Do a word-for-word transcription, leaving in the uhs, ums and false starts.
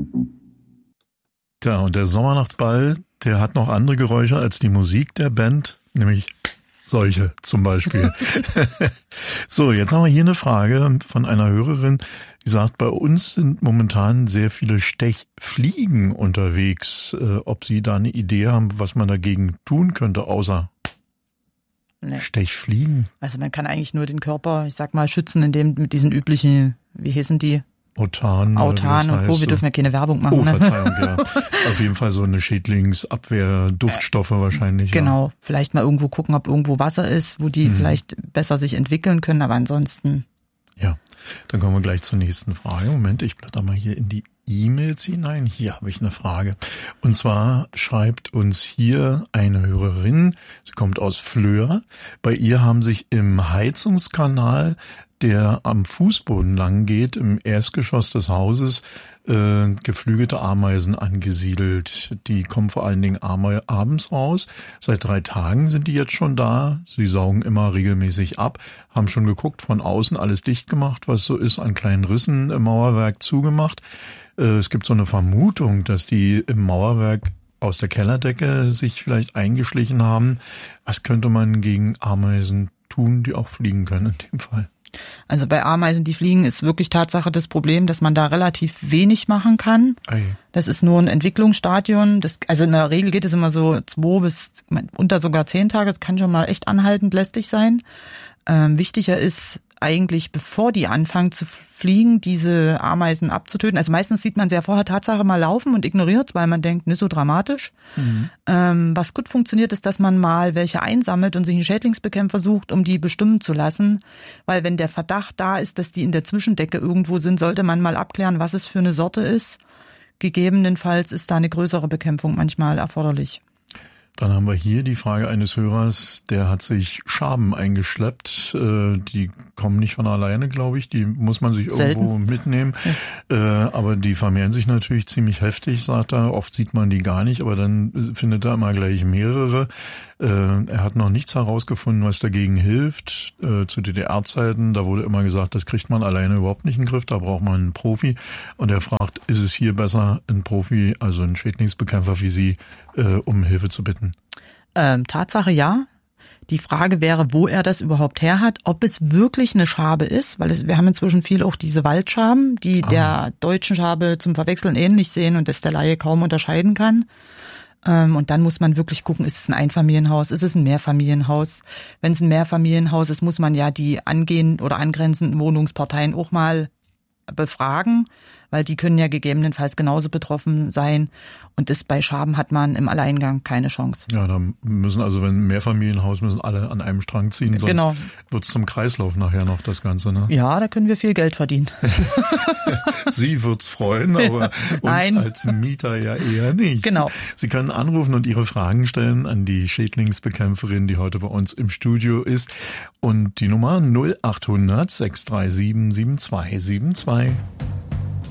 Tja, und der Sommernachtsball, der hat noch andere Geräusche als die Musik der Band, nämlich solche zum Beispiel. So, jetzt haben wir hier eine Frage von einer Hörerin, die sagt, bei uns sind momentan sehr viele Stechfliegen unterwegs. Äh, ob Sie da eine Idee haben, was man dagegen tun könnte, außer nee. Stechfliegen? Also man kann eigentlich nur den Körper, ich sag mal, schützen, indem mit diesen üblichen, wie heißen die? Autan. Autan und Co. Wir dürfen ja keine Werbung machen. Oh, Verzeihung, ja. Auf jeden Fall so eine Schädlingsabwehr, Duftstoffe wahrscheinlich. Genau. Ja. Vielleicht mal irgendwo gucken, ob irgendwo Wasser ist, wo die mhm. vielleicht besser sich entwickeln können, aber ansonsten. Ja, dann kommen wir gleich zur nächsten Frage. Moment, ich blätter mal hier in die E-Mails hinein. Hier habe ich eine Frage. Und zwar schreibt uns hier eine Hörerin, sie kommt aus Flöhr. Bei ihr haben sich im Heizungskanal, der am Fußboden lang geht, im Erstgeschoss des Hauses, äh, geflügelte Ameisen angesiedelt. Die kommen vor allen Dingen abends raus. Seit drei Tagen sind die jetzt schon da. Sie saugen immer regelmäßig ab, haben schon geguckt, von außen alles dicht gemacht, was so ist, an kleinen Rissen im Mauerwerk zugemacht. Äh, es gibt so eine Vermutung, dass die im Mauerwerk aus der Kellerdecke sich vielleicht eingeschlichen haben. Was könnte man gegen Ameisen tun, die auch fliegen können in dem Fall? Also bei Ameisen, die fliegen, ist wirklich Tatsache das Problem, dass man da relativ wenig machen kann. Ei. Das ist nur ein Entwicklungsstadium. Das, also in der Regel geht es immer so zwei bis unter sogar zehn Tage. Es kann schon mal echt anhaltend lästig sein. Ähm, wichtiger ist eigentlich, bevor die anfangen zu fliegen, diese Ameisen abzutöten. Also meistens sieht man sie ja vorher Tatsache mal laufen und ignoriert, weil man denkt, nicht so dramatisch. Mhm. Ähm, was gut funktioniert, ist, dass man mal welche einsammelt und sich einen Schädlingsbekämpfer sucht, um die bestimmen zu lassen. Weil wenn der Verdacht da ist, dass die in der Zwischendecke irgendwo sind, sollte man mal abklären, was es für eine Sorte ist. Gegebenenfalls ist da eine größere Bekämpfung manchmal erforderlich. Dann haben wir hier die Frage eines Hörers, der hat sich Schaben eingeschleppt. Die kommen nicht von alleine, glaube ich. Die muss man sich Selten. irgendwo mitnehmen. Ja. Aber die vermehren sich natürlich ziemlich heftig, sagt er. Oft sieht man die gar nicht, aber dann findet er immer gleich mehrere. Er hat noch nichts herausgefunden, was dagegen hilft. Zu D D R-Zeiten, da wurde immer gesagt, das kriegt man alleine überhaupt nicht in den Griff, da braucht man einen Profi. Und er fragt, ist es hier besser, einen Profi, also einen Schädlingsbekämpfer wie Sie, um Hilfe zu bitten? Ähm, Tatsache ja. Die Frage wäre, wo er das überhaupt her hat, ob es wirklich eine Schabe ist, weil es, wir haben inzwischen viel auch diese Waldschaben, die ah. der deutschen Schabe zum Verwechseln ähnlich sehen und das der Laie kaum unterscheiden kann. Ähm, und dann muss man wirklich gucken, ist es ein Einfamilienhaus, ist es ein Mehrfamilienhaus? Wenn es ein Mehrfamilienhaus ist, muss man ja die angehenden oder angrenzenden Wohnungsparteien auch mal befragen, weil die können ja gegebenenfalls genauso betroffen sein. Und das bei Schaben hat man im Alleingang keine Chance. Ja, da müssen also, wenn ein Mehrfamilienhaus, müssen alle an einem Strang ziehen, sonst genau. wird es zum Kreislauf nachher noch das Ganze, ne? Ja, da können wir viel Geld verdienen. Sie wird's freuen, aber uns Nein. als Mieter ja eher nicht. Genau. Sie können anrufen und Ihre Fragen stellen an die Schädlingsbekämpferin, die heute bei uns im Studio ist. Und die Nummer null achthundert sechs drei sieben sieben zwei sieben zwei.